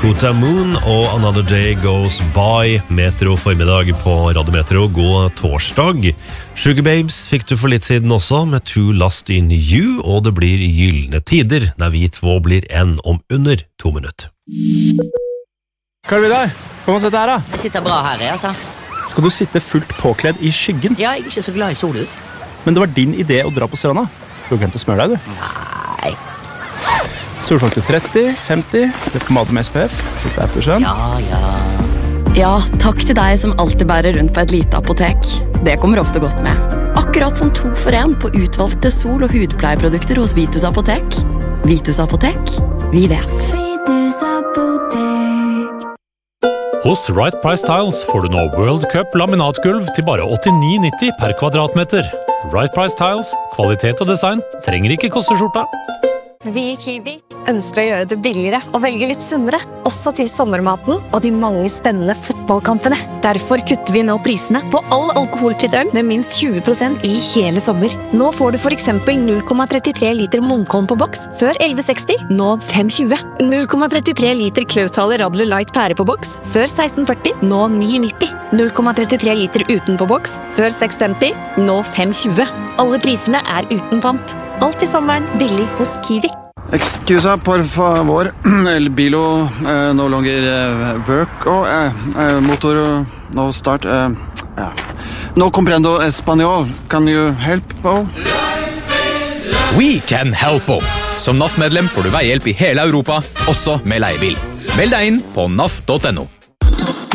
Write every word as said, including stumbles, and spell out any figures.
Kota Moon og Another Day Goes By. Metro formiddag på Radio Metro. God torsdag. Sugar Babes fikk du for litt siden også med Too Lost in You, og det blir gyllene tider der vi två blir en om under to minutter. Hva er det der? Kom og sett her da. Jeg sitter bra her, jeg, altså. Skal du sitte fullt påkledd i skyggen? Ja, jeg er ikke så glad i solen. Men det var din idé å dra på stranda. Du har glemt å smøre deg, du. Nei. Solfaktor tretti, femti, det på pomade med S P F, litt eftersønn. Ja, ja. Ja, takk til deg som alltid bærer rundt på et lite apotek. Det kommer ofte godt med. Akkurat som to for en på utvalgte sol- og hudpleieprodukter hos Vitus Apotek. Vitus Apotek, vi vet. Vitus Apotek. Hos Right Price Tiles får du nå World Cup laminatgulv til bare åttini nitti per kvadratmeter. Right Price Tiles, kvalitet og design, trenger ikke koste skjorta. Vi i Kiwi ønsker å gjøre det billigere og velge litt sunnere, også til sommermaten og de mange spennende fotballkampene. Derfor kutter vi nå prisene på all alkoholfritt øl med minst tjue prosent i hele sommer. Nå får du for eksempel null komma trettitre liter Munkholm på boks, før elleve seksti, nå fem tjue. null komma trettitre liter Klaushaler Radler Light pære på boks, før seksten førti, nå ni nitti. null komma trettitre liter uten på boks, før seks femti, nå fem tjue. Alle prisene er uten pant. Alt i sommeren billig hos Kiwi. Excusa, por favor. El bilo eh, no longer eh, work. Oh, eh, eh, motor no start. Eh, ja. No comprendo español. Can you help? Oh? We can help. Som N A F-medlem får du veihjelp i hele Europa, også med leiebil. Meld deg inn på N A F punktum no.